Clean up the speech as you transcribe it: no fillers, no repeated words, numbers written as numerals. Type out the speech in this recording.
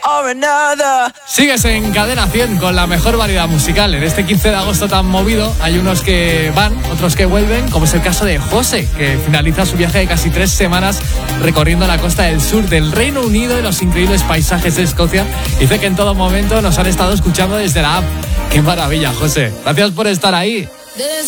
Sigues en Cadena 100 con la mejor variedad musical. En este 15 de agosto tan movido hay unos que van, otros que vuelven, como es el caso de José, que finaliza su viaje de casi 3 semanas recorriendo la costa del sur del Reino Unido y los increíbles paisajes de Escocia. Dice que en todo momento nos han estado escuchando desde la app. ¡Qué maravilla, José! Gracias por estar ahí.